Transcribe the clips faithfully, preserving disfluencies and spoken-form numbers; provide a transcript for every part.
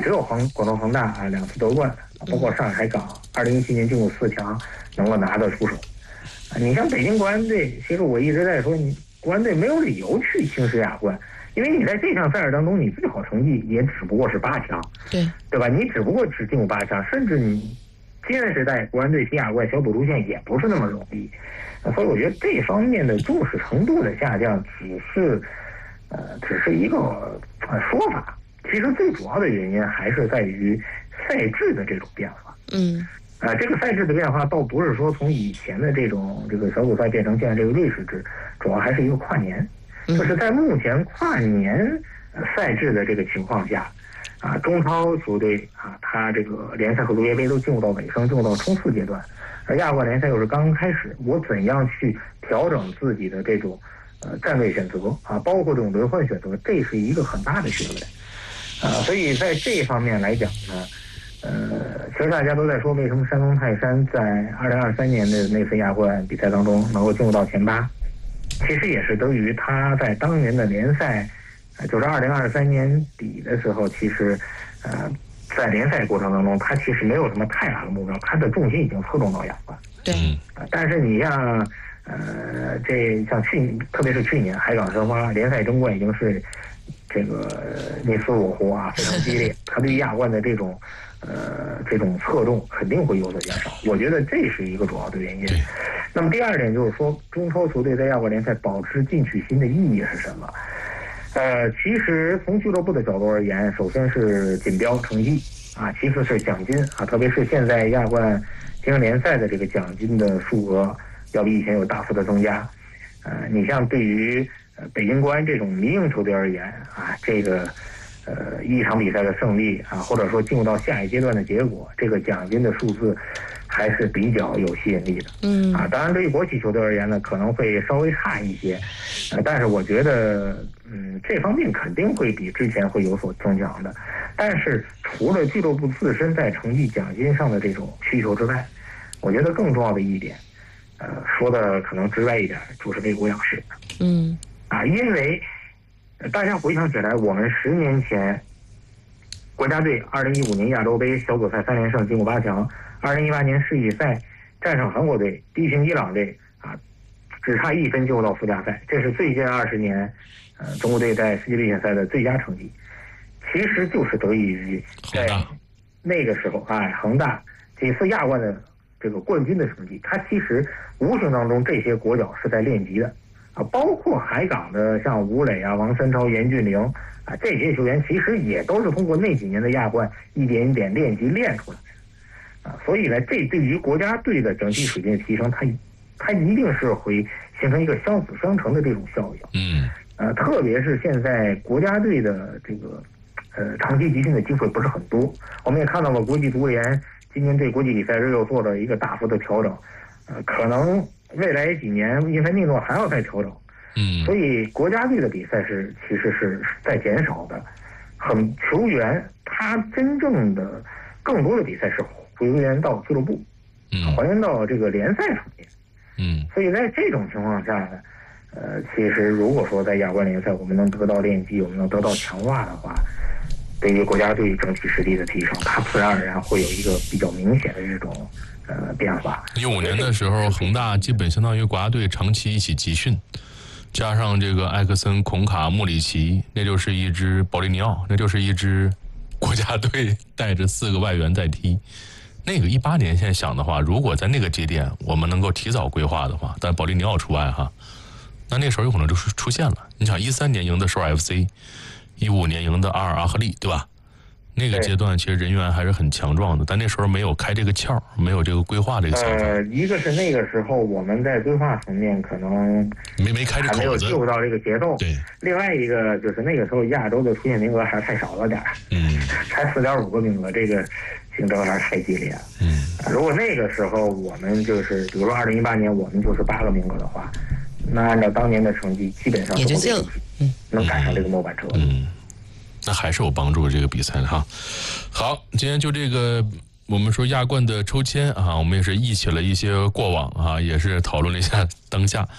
只有恒广州恒大啊两次夺冠，包括上海港二零一七年进入四强能够拿得出手。啊，你像北京国安队，其实我一直在说，你国安队没有理由去轻视亚冠，因为你在这项赛事当中，你最好成绩也只不过是八强， 对对吧？你只不过只进入八强，甚至你新人时代国安队踢亚冠小组出线也不是那么容易。所以我觉得这方面的重视程度的下降，只是呃只是一个呃说法。其实最主要的原因还是在于赛制的这种变化。 嗯， 啊、呃，这个赛制的变化倒不是说从以前的这种这个小组赛变成现在这个瑞士制，主要还是一个跨年。就是在目前跨年赛制的这个情况下，啊，中超球队啊，他这个联赛和足协杯都进入到尾声，进入到冲刺阶段，而亚冠联赛又是刚刚开始，我怎样去调整自己的这种呃战略选择啊，包括这种轮换选择，这是一个很大的学问。啊，所以在这方面来讲呢，呃，其实大家都在说，为什么山东泰山在二零二三年的那次亚冠比赛当中能够进入到前八，其实也是得益于他在当年的联赛，呃，就是二零二三年底的时候，其实，呃，在联赛过程当中，他其实没有什么太大的目标，他的重心已经侧重到亚冠。 对， 呃，但是你像，呃，这像去，特别是去年海港申花联赛争冠已经是。这个你死我活啊，非常激烈。他对亚冠的这种，呃，这种侧重肯定会有所减少。我觉得这是一个主要的原因。那么第二点就是说，中超球队在亚冠联赛保持进取心的意义是什么？呃，其实从俱乐部的角度而言，首先是锦标成绩啊，其次是奖金啊，特别是现在亚冠精英联赛的这个奖金的数额要比以前有大幅的增加。呃，你像对于呃，北京国安这种民营球队而言啊，这个呃一场比赛的胜利啊，或者说进入到下一阶段的结果，这个奖金的数字还是比较有吸引力的。 嗯啊，当然对于国企球队而言呢，可能会稍微差一些，呃，但是我觉得嗯这方面肯定会比之前会有所增强的。但是除了俱乐部自身在成绩奖金上的这种需求之外，我觉得更重要的一点，呃，说的可能直白一点，就是为国养士。 嗯。 啊，因为大家回想起来，我们十年前国家队二零一五年亚洲杯小组赛三连胜进入八强，二零一八年世锦赛战胜韩国队，逼平伊朗队啊，只差一分进入到附加赛，这是最近二十年呃中国队在世界杯赛的最佳成绩。其实就是得益于在那个时候，哎，恒大几次亚冠的这个冠军的成绩，它其实无形当中这些国脚是在练级的。啊，包括海港的像吴磊啊、王三超、严俊凌啊，这些球员其实也都是通过那几年的亚冠一点一点练级练出来的，啊，所以呢，这对于国家队的整体水平的提升，它它一定是会形成一个相辅相成的这种效应。 嗯， 呃，特别是现在国家队的这个呃长期集训的机会不是很多，我们也看到了国际足联今年对国际比赛日又做了一个大幅的调整，呃，可能。未来几年因为内诺还要再调整， 嗯， 所以国家队的比赛是其实是在减少的，很球员他真正的更多的比赛是回原到俱乐部， 嗯， 还原到这个联赛层面， 嗯， 所以在这种情况下呢，呃，其实如果说在亚冠联赛我们能得到练级，我们能得到强化的话，对于国家队整体实力的提升，它自然而然会有一个比较明显的这种。呃，变化。 一五年的时候，恒大基本相当于国家队长期一起集训，加上这个埃克森、孔卡、穆里奇，那就是一支保利尼奥，那就是一支国家队带着四个外援在踢。那个一八年现在想的话，如果在那个节点我们能够提早规划的话，但保利尼奥除外哈，那那时候有可能就出现了。你想一三年赢的首尔 F C， 一五年赢的阿尔阿赫利，对吧？那个阶段其实人员还是很强壮的，但那时候没有开这个窍，没有这个规划这个想法。 呃，一个是那个时候我们在规划层面可能没没开这口子， 还没有进入到这个节奏。 对。 另外一个就是那个时候亚洲的出线名额还是太少了点儿， 嗯， 才四点五个名额，这个竞争还是太激烈了。 嗯， 如果那个时候我们就是比如说二零一八年我们就是八个名额的话，那按照当年的成绩，基本上也就进了， 嗯，能赶上这个末班车。 嗯。那还是有帮助这个比赛的哈。好，今天就这个我们说亚冠的抽签啊，我们也是忆起了一些过往啊，也是讨论了一下当下。我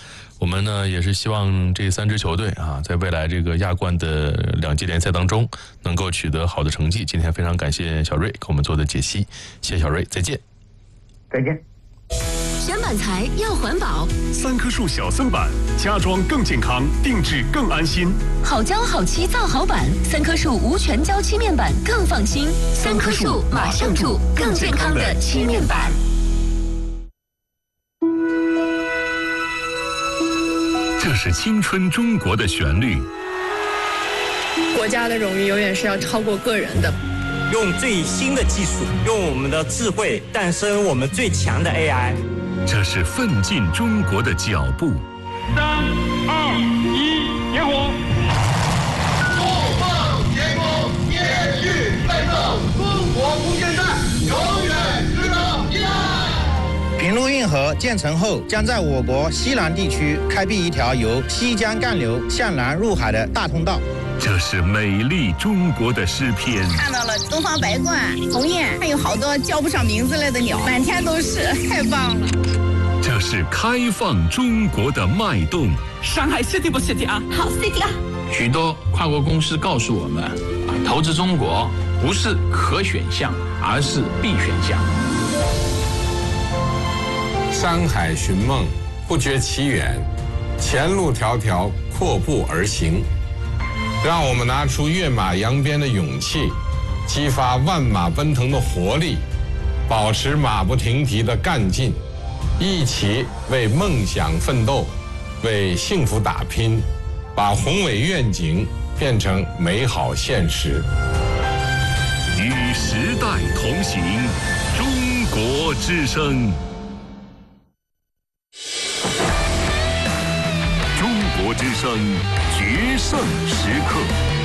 我们呢也是希望这三支球队啊，在未来这个亚冠的两届联赛当中能够取得好的成绩。今天非常感谢小瑞给我们做的解析，谢谢小瑞，再见。 再见。 选板材要环保， 三棵树小色板，家装更健康，定制更安心。 好胶好漆造好板，三棵树无全胶漆面板更放心。三棵树马上住更健康的漆面板。 这是青春中国的旋律。 国家的荣誉永远是要超过个人的。 用最新的技术，用我们的智慧诞生我们最强的 A I。 这是奋进中国的脚步。 三二一，点火！ 怒放天空，延续奋斗，中国无限战，永远值得依赖。 平陆运河建成后，将在我国西南地区开辟一条由西江干流向南入海的大通道。 这是美丽中国的诗篇。 看到了东方白鹳、鸿雁，还有好多叫不上名字来的鸟，满天都是，太棒了。 这是开放中国的脉动。 上海 city 不 city 啊？ 好 city 啊！ 许多跨国公司告诉我们，投资中国不是可选项，而是必选项。 山海寻梦，不觉其远；前路迢迢，阔步而行。让我们拿出跃马扬鞭的勇气，激发万马奔腾的活力，保持马不停蹄的干劲，一起为梦想奋斗，为幸福打拼，把宏伟愿景变成美好现实。 与时代同行，中国之声。中国之声决胜时刻。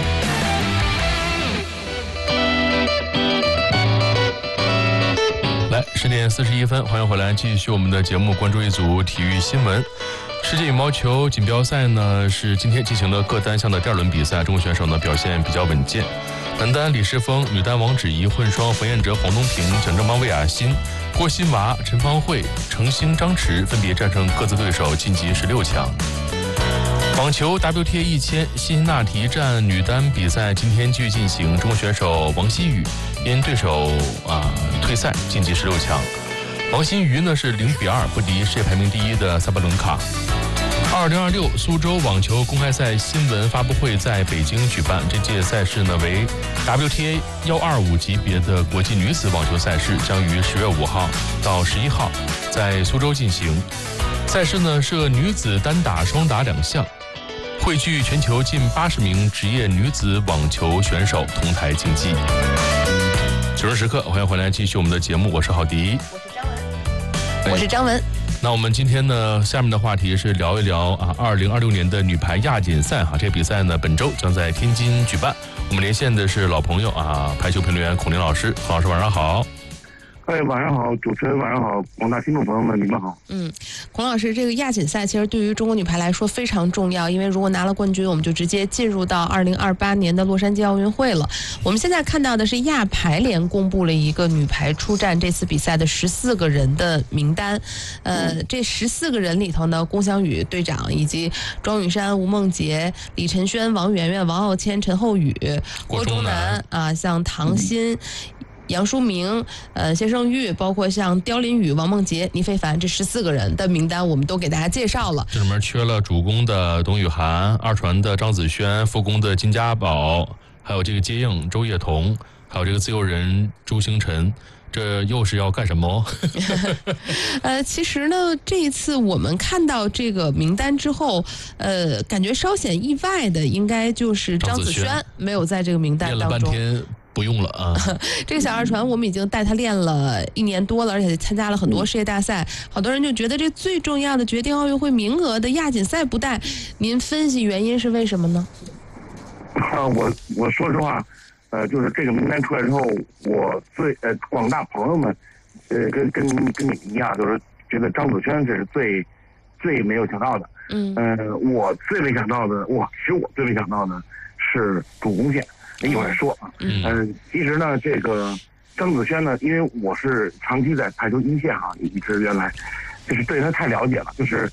来，十点四十一分，欢迎回来，继续我们的节目，关注一组体育新闻。世界羽毛球锦标赛呢是今天进行了各单项的第二轮比赛，中国选手呢表现比较稳健。男单李世峰、女单王芷怡、混双冯彦哲、黄东萍、蒋正邦、魏雅欣、郭欣娃、陈芳慧、程星、张弛分别战胜各自对手晋级十六强。网球 W T A 一千辛辛那提站女单比赛今天继续进行，中国选手王希雨因对手啊退赛晋级十六强。王新瑜呢是零比二不敌世界排名第一的萨巴伦卡。二零二六苏州网球公开赛新闻发布会在北京举办，这届赛事呢为 W T A 一二五级别的国际女子网球赛事，将于十月五号到十一号在苏州进行。赛事呢设女子单打、双打两项，汇聚全球近八十名职业女子网球选手同台竞技。九十时刻，欢迎回来继续我们的节目，我是郝迪， 我是张文。 那我们今天呢，下面的话题是聊一聊啊，二零二六年的女排亚锦赛哈，这个比赛呢本周将在天津举办。我们连线的是老朋友啊，排球评论员孔林老师，孔老师晚上好。 哎，晚上好，主持人晚上好，广大听众朋友们，你们好。 嗯，孔老师，这个亚锦赛其实对于中国女排来说非常重要，因为如果拿了冠军，我们就直接进入到二零二八年的洛杉矶奥运会了。我们现在看到的是亚排联公布了一个女排出战这次比赛的十四个人的名单，呃，嗯、这十四个人里头呢，龚翔宇队长以及庄雨珊、吴梦洁、李晨轩、王媛媛、王傲谦、陈厚宇、郭忠南啊，像唐鑫。嗯杨淑明、呃谢胜玉，包括像刁琳宇、王梦洁、倪非凡这十四个人的名单，我们都给大家介绍了。 这里面缺了主攻的董雨涵，二传的张子萱，副攻的金家宝，还有这个接应周叶彤，还有这个自由人朱星辰。这又是要干什么？ 呃，其实呢，这一次我们看到这个名单之后，呃，感觉稍显意外的，应该就是张子萱没有在这个名单当中。 练了半天不用了啊！ 这个小二传我们已经带他练了一年多了，而且参加了很多世界大赛。好多人就觉得这最重要的决定奥运会名额的亚锦赛不带，您分析原因是为什么呢？ 啊，我我说实话。呃，就是这个名单出来之后，我最呃广大朋友们，呃跟跟跟你一样，就是觉得张子萱这是最最没有想到的。嗯。呃，我最没想到的，我其实我最没想到的是主攻线，一会儿说啊。嗯。呃，其实呢，这个张子萱呢，因为我是长期在排球一线哈，一直原来就是对她太了解了，就是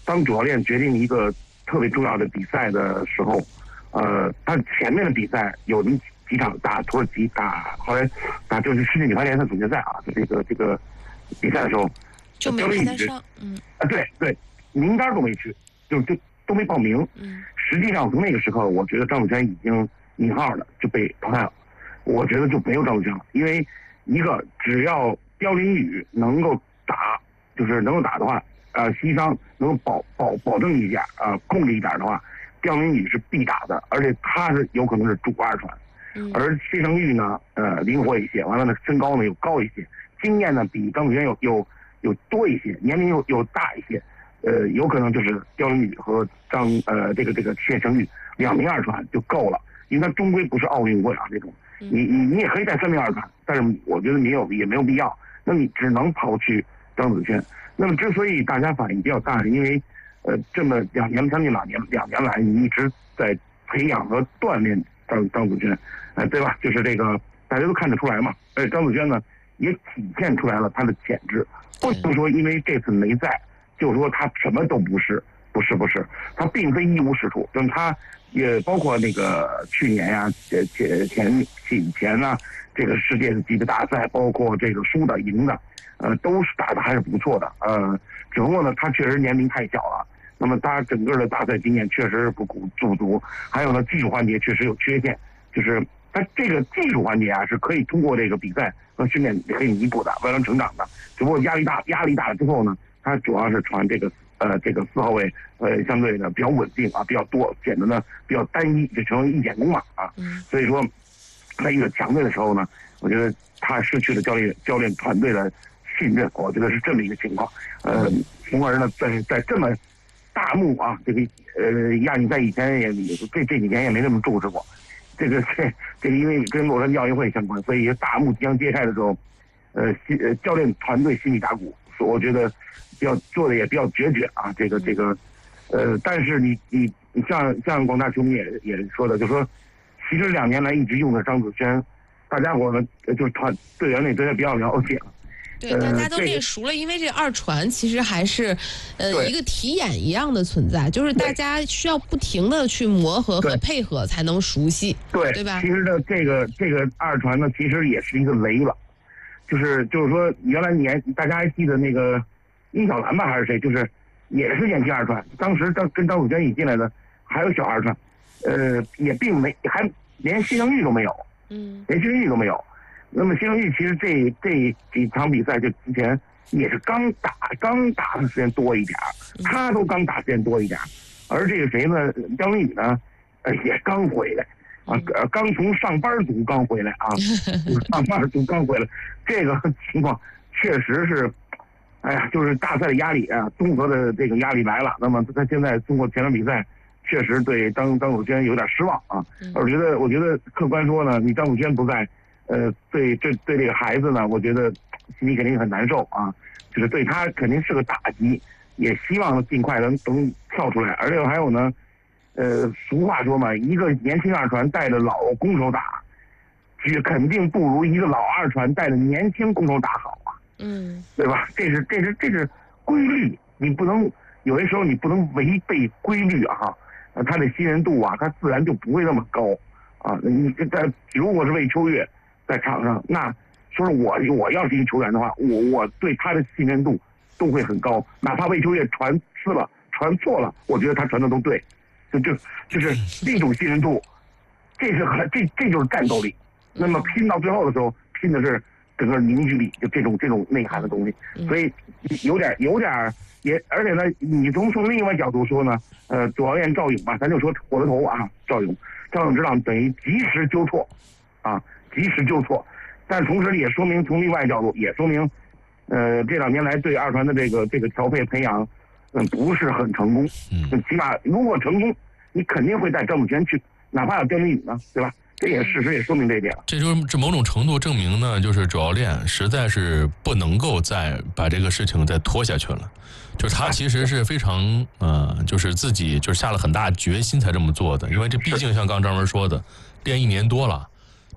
当主教练决定一个特别重要的比赛的时候，呃，他前面的比赛有那几场打土耳其，打后来打就是世界女排联赛总决赛啊，就这个这个比赛的时候， 就没派他上，嗯， 啊，对对，名单都没去，就就都没报名。 嗯， 实际上从那个时候，我觉得张子萱已经引号了，就被淘汰了。我觉得就没有张子萱了，因为一个只要刁琳宇能够打，就是能够打的话，呃，西商能够保保保证一点，呃，控制一点的话，刁琳宇是必打的，而且他是有可能是主二传。 嗯、 而谢成玉呢，呃，灵活一些，完了呢，身高呢又高一些，经验呢比张子萱有有有多一些，年龄又又大一些，呃，有可能就是刁琳宇和张呃这个这个谢成玉两名二传就够了，因为他终归不是奥运会啊这种。你你你也可以带三名二传，但是我觉得没有也没有必要。那你只能抛去张子萱。那么之所以大家反应比较大，是因为呃这么两年将近两年两年来，你一直在培养和锻炼张张子萱，呃对吧？就是这个大家都看得出来嘛。而且张子萱呢也体现出来了她的潜质，不能说因为这次没在，就说她什么都不是。不是不是，他并非一无是处，就是他也包括那个去年呀、啊，前前前前呢，这个世界级的大赛，包括这个输的赢的，呃，都是打的还是不错的，呃，只不过呢，他确实年龄太小了，那么他整个的大赛经验确实不不足，还有呢，技术环节确实有缺陷，就是他这个技术环节啊是可以通过这个比赛和训练可以弥补的，慢慢成长的，只不过压力大，压力大了之后呢，他主要是传这个。呃，这个四号位，呃，相对的比较稳定啊，比较多，显得呢比较单一，就成为一点攻嘛啊。 嗯、 所以说，在遇到强队的时候呢，我觉得他失去了教练教练团队的信任，我觉得是这么一个情况。呃，从而呢，在在这么大幕啊，这个呃亚锦赛以前也这这几年也没这么重视过。这个这这个因为跟洛杉矶奥运会相关，所以大幕即将揭开的时候，呃，心呃教练团队心里打鼓，所以我觉得。比较做的也比较决绝啊，这个这个，呃，但是你你你像像广大球迷也也说的，就说其实两年来一直用的张子萱，大家伙呢就是团队员里大家比较了解了。 对，大家都练熟了，因为这二传其实还是呃一个题眼一样的存在，就是大家需要不停的去磨合和配合才能熟悉， 对对吧？ 其实呢，这个这个二传呢，其实也是一个雷了，就是就是说原来年大家还记得那个。殷小兰吧还是谁，就是也是年轻二传，当时张跟张子萱一进来的还有小二传，呃，也并没还连谢成玉都没有， 嗯， 连谢成玉都没有。那么谢成玉其实这这几场比赛就之前也是刚打刚打的时间多一点，他都刚打时间多一点，而这个谁呢，张宇呢，呃也刚回来啊，呃刚从上班族刚回来啊，上班族刚回来，这个情况确实是。哎呀，就是大赛的压力啊，综合的这个压力来了。那么他现在通过前场比赛，确实对张张子萱有点失望啊。我觉得，我觉得客观说呢，你张子萱不在，呃，对对对这个孩子呢，我觉得心里肯定很难受啊。就是对他肯定是个打击，也希望尽快能能跳出来。而且还有呢，呃，俗话说嘛，一个年轻二传带着老攻手打，就肯定不如一个老二传带着年轻攻手打好啊。 嗯， 对吧？这是这是这是规律，你不能有些时候你不能违背规律啊！呃，他的信任度啊，他自然就不会那么高啊。你在如果是魏秋月在场上，那说是我我要是一个球员的话，我我对他的信任度都会很高，哪怕魏秋月传失了、传错了，我觉得他传的都对，就就就是这种信任度，这是很这这就是战斗力。那么拼到最后的时候，拼的是。整个凝聚力，就这种这种内涵的东西，所以有点有点也，而且呢，你从从另外角度说呢，呃，主教练赵勇吧，咱就说火车头啊，赵勇，赵勇指导等于及时纠错，啊，及时纠错，但同时也说明从另外角度也说明，呃，这两年来对二传的这个这个调配培养，嗯，不是很成功，嗯，起码如果成功，你肯定会带张子萱去，哪怕有刁琳宇呢，对吧？这也事实也说明这一点了。 这就是这某种程度证明呢，就是主教练实在是不能够再把这个事情再拖下去了。就是他其实是非常呃，就是自己就是下了很大决心才这么做的，因为这毕竟像刚张文说的，练一年多了，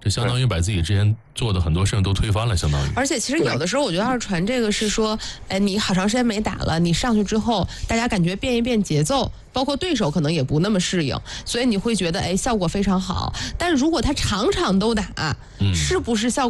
这相当于把自己之前做的很多事情都推翻了，相当于。 而且其实有的时候，我觉得二传这个是说，哎，你好长时间没打了，你上去之后，大家感觉变一变节奏，包括对手可能也不那么适应，所以你会觉得哎效果非常好。但如果他场场都打， 嗯， 是不是效果